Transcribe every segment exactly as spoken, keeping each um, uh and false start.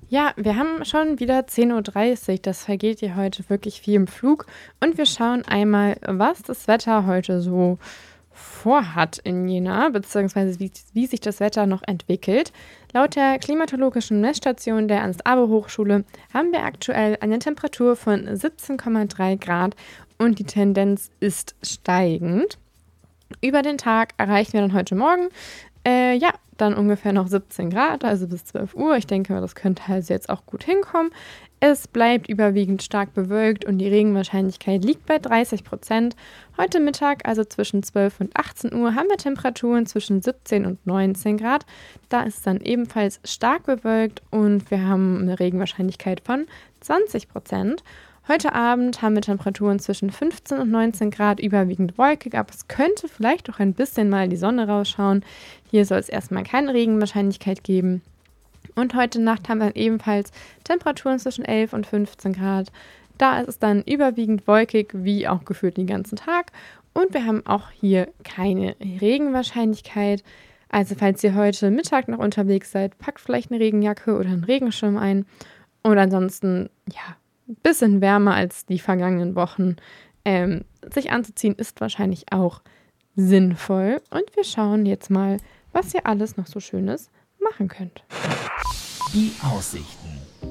Ja, wir haben schon wieder zehn Uhr dreißig. Das vergeht hier heute wirklich wie im Flug. Und wir schauen einmal, was das Wetter heute so vorhat in Jena, beziehungsweise wie, wie sich das Wetter noch entwickelt. Laut der klimatologischen Messstation der Ernst-Abbe-Hochschule haben wir aktuell eine Temperatur von siebzehn Komma drei Grad und die Tendenz ist steigend. Über den Tag erreichen wir dann heute Morgen, äh, ja, dann ungefähr noch siebzehn Grad, also bis zwölf Uhr. Ich denke, das könnte also jetzt auch gut hinkommen. Es bleibt überwiegend stark bewölkt und die Regenwahrscheinlichkeit liegt bei dreißig Prozent. Heute Mittag, also zwischen zwölf und achtzehn Uhr, haben wir Temperaturen zwischen siebzehn und neunzehn Grad. Da ist es dann ebenfalls stark bewölkt und wir haben eine Regenwahrscheinlichkeit von zwanzig Prozent. Heute Abend haben wir Temperaturen zwischen fünfzehn und neunzehn Grad, überwiegend wolkig, aber es könnte vielleicht auch ein bisschen mal die Sonne rausschauen. Hier soll es erstmal keine Regenwahrscheinlichkeit geben. Und heute Nacht haben wir dann ebenfalls Temperaturen zwischen elf und fünfzehn Grad. Da ist es dann überwiegend wolkig, wie auch gefühlt den ganzen Tag. Und wir haben auch hier keine Regenwahrscheinlichkeit. Also falls ihr heute Mittag noch unterwegs seid, packt vielleicht eine Regenjacke oder einen Regenschirm ein. Und ansonsten, ja, ein bisschen wärmer als die vergangenen Wochen. Ähm, sich anzuziehen ist wahrscheinlich auch sinnvoll. Und wir schauen jetzt mal, was ihr alles noch so Schönes machen könnt. Die Aussichten.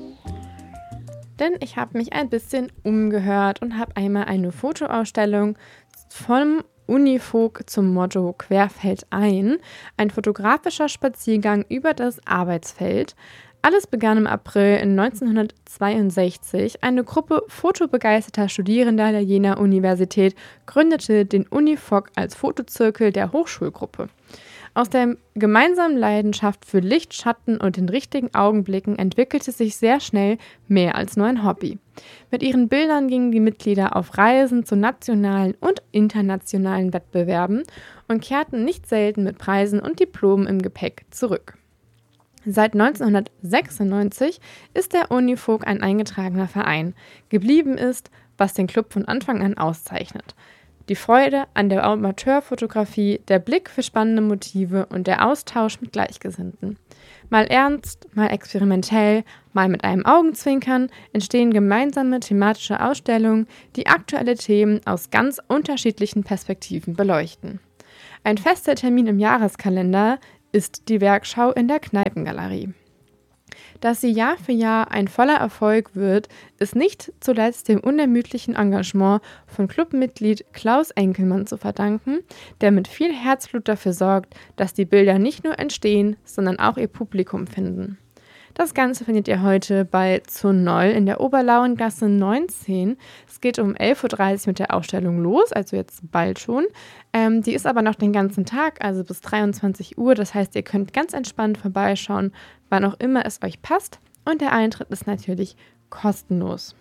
Denn ich habe mich ein bisschen umgehört und habe einmal eine Fotoausstellung vom Unifog zum Motto Querfeldein, ein fotografischer Spaziergang über das Arbeitsfeld. Alles begann im April neunzehnhundertzweiundsechzig. Eine Gruppe fotobegeisterter Studierender der Jenaer Universität gründete den Unifog als Fotozirkel der Hochschulgruppe. Aus der gemeinsamen Leidenschaft für Licht, Schatten und den richtigen Augenblicken entwickelte sich sehr schnell mehr als nur ein Hobby. Mit ihren Bildern gingen die Mitglieder auf Reisen zu nationalen und internationalen Wettbewerben und kehrten nicht selten mit Preisen und Diplomen im Gepäck zurück. Seit neunzehnhundertsechsundneunzig ist der Unifog ein eingetragener Verein. Geblieben ist, was den Club von Anfang an auszeichnet: die Freude an der Amateurfotografie, der Blick für spannende Motive und der Austausch mit Gleichgesinnten. Mal ernst, mal experimentell, mal mit einem Augenzwinkern entstehen gemeinsame thematische Ausstellungen, die aktuelle Themen aus ganz unterschiedlichen Perspektiven beleuchten. Ein fester Termin im Jahreskalender ist die Werkschau in der Kneipengalerie. Dass sie Jahr für Jahr ein voller Erfolg wird, ist nicht zuletzt dem unermüdlichen Engagement von Clubmitglied Klaus Enkelmann zu verdanken, der mit viel Herzblut dafür sorgt, dass die Bilder nicht nur entstehen, sondern auch ihr Publikum finden. Das Ganze findet ihr heute bei Zur Noll in der Oberlauengasse neunzehn. Es geht um elf Uhr dreißig mit der Ausstellung los, also jetzt bald schon. Ähm, die ist aber noch den ganzen Tag, also bis dreiundzwanzig Uhr. Das heißt, ihr könnt ganz entspannt vorbeischauen, wann auch immer es euch passt. Und der Eintritt ist natürlich kostenlos.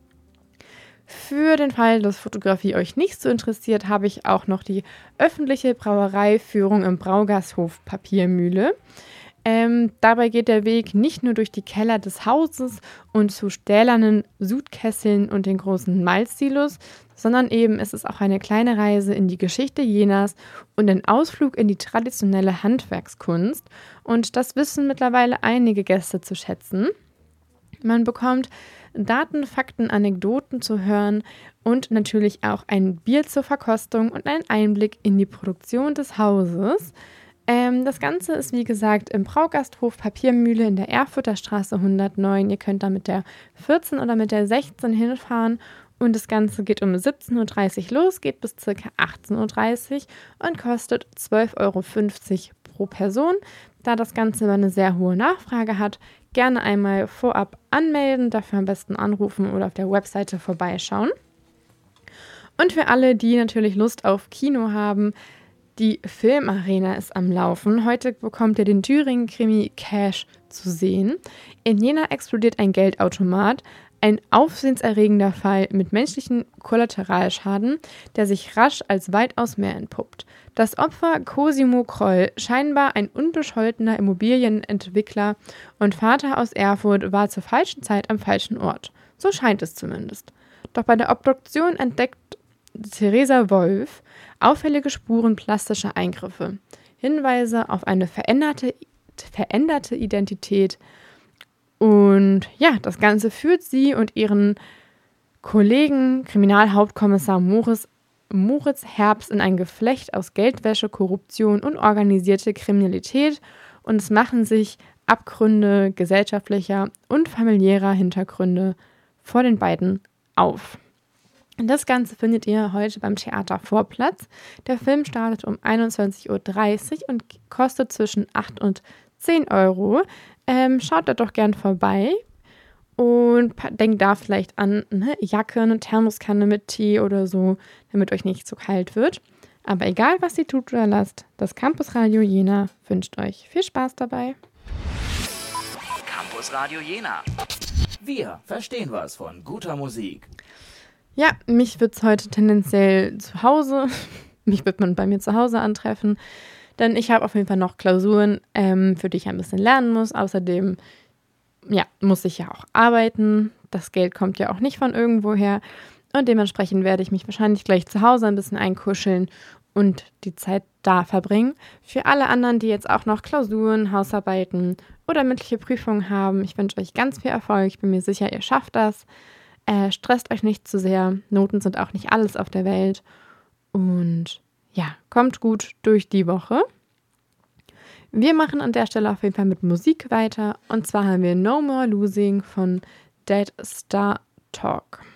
Für den Fall, dass Fotografie euch nicht so interessiert, habe ich auch noch die öffentliche Brauereiführung im Braugasthof Papiermühle. Ähm, dabei geht der Weg nicht nur durch die Keller des Hauses und zu stählernen Sudkesseln und den großen Malzsilos, sondern eben ist es auch eine kleine Reise in die Geschichte Jenas und ein Ausflug in die traditionelle Handwerkskunst. Und das wissen mittlerweile einige Gäste zu schätzen. Man bekommt Daten, Fakten, Anekdoten zu hören und natürlich auch ein Bier zur Verkostung und einen Einblick in die Produktion des Hauses. Ähm, das Ganze ist, wie gesagt, im Braugasthof Papiermühle in der Erfurter Straße hundertneun. Ihr könnt da mit der vierzehn oder mit der sechzehn hinfahren und das Ganze geht um siebzehn Uhr dreißig los, geht bis ca. achtzehn Uhr dreißig und kostet zwölf Euro fünfzig pro Person. Da das Ganze eine sehr hohe Nachfrage hat, gerne einmal vorab anmelden, dafür am besten anrufen oder auf der Webseite vorbeischauen. Und für alle, die natürlich Lust auf Kino haben, die Filmarena ist am Laufen. Heute bekommt ihr den Thüringen-Krimi Cash zu sehen. In Jena explodiert ein Geldautomat. Ein aufsehenserregender Fall mit menschlichen Kollateralschaden, der sich rasch als weitaus mehr entpuppt. Das Opfer Cosimo Kroll, scheinbar ein unbescholtener Immobilienentwickler und Vater aus Erfurt, war zur falschen Zeit am falschen Ort. So scheint es zumindest. Doch bei der Obduktion entdeckt Theresa Wolf auffällige Spuren plastischer Eingriffe, Hinweise auf eine veränderte, veränderte Identität Und ja, das Ganze führt sie und ihren Kollegen Kriminalhauptkommissar Moritz, Moritz Herbst in ein Geflecht aus Geldwäsche, Korruption und organisierte Kriminalität und es machen sich Abgründe gesellschaftlicher und familiärer Hintergründe vor den beiden auf. Das Ganze findet ihr heute beim Theater Vorplatz. Der Film startet um einundzwanzig Uhr dreißig und kostet zwischen acht und zehn Euro. Ähm, schaut da doch gern vorbei und denkt da vielleicht an eine Jacke, eine Thermoskanne mit Tee oder so, damit euch nicht zu kalt wird. Aber egal, was ihr tut oder lasst, das Campusradio Jena wünscht euch viel Spaß dabei. Campusradio Jena. Wir verstehen was von guter Musik. Ja, mich wird es heute tendenziell zu Hause, mich wird man bei mir zu Hause antreffen, denn ich habe auf jeden Fall noch Klausuren, ähm, für die ich ein bisschen lernen muss. Außerdem, ja, muss ich ja auch arbeiten. Das Geld kommt ja auch nicht von irgendwoher und dementsprechend werde ich mich wahrscheinlich gleich zu Hause ein bisschen einkuscheln und die Zeit da verbringen. Für alle anderen, die jetzt auch noch Klausuren, Hausarbeiten oder mündliche Prüfungen haben, ich wünsche euch ganz viel Erfolg. Ich bin mir sicher, ihr schafft das. Äh, stresst euch nicht zu sehr. Noten sind auch nicht alles auf der Welt. Und ja, kommt gut durch die Woche. Wir machen an der Stelle auf jeden Fall mit Musik weiter. Und zwar haben wir No More Losing von Dead Star Talk.